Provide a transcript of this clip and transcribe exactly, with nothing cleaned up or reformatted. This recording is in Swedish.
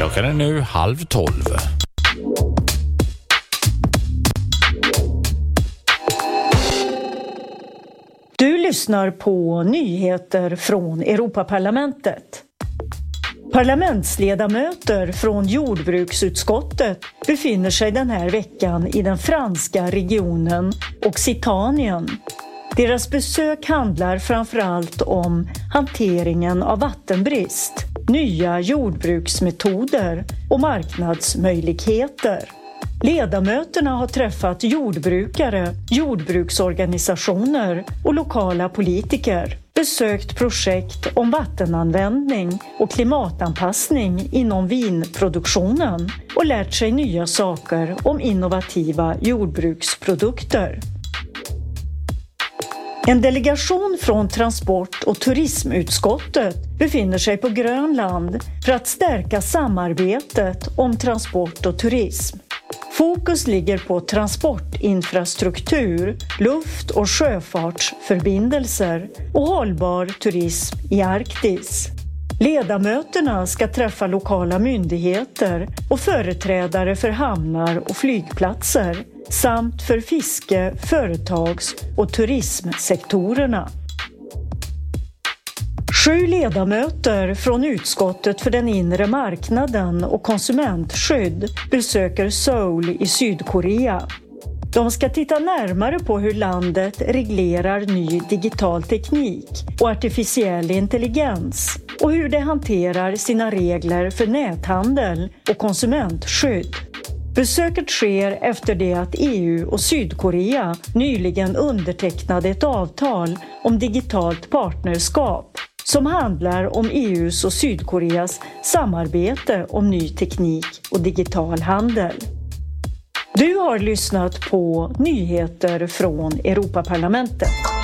Klockan är nu halv tolv. Du lyssnar på nyheter från Europaparlamentet. Parlamentsledamöter från jordbruksutskottet befinner sig den här veckan i den franska regionen Occitanien. Deras besök handlar framförallt om hanteringen av vattenbrist, nya jordbruksmetoder och marknadsmöjligheter. Ledamöterna har träffat jordbrukare, jordbruksorganisationer och lokala politiker, besökt projekt om vattenanvändning och klimatanpassning inom vinproduktionen och lärt sig nya saker om innovativa jordbruksprodukter. En delegation från transport- och turismutskottet befinner sig på Grönland för att stärka samarbetet om transport och turism. Fokus ligger på transportinfrastruktur, luft- och sjöfartsförbindelser och hållbar turism i Arktis. Ledamöterna ska träffa lokala myndigheter och företrädare för hamnar och flygplatser samt för fiske-, företags- och turismsektorerna. Sju ledamöter från utskottet för den inre marknaden och konsumentskydd besöker Seoul i Sydkorea. De ska titta närmare på hur landet reglerar ny digital teknik och artificiell intelligens och hur det hanterar sina regler för näthandel och konsumentskydd. Besöket sker efter det att E U och Sydkorea nyligen undertecknade ett avtal om digitalt partnerskap som handlar om E U:s och Sydkoreas samarbete om ny teknik och digital handel. Du har lyssnat på nyheter från Europaparlamentet.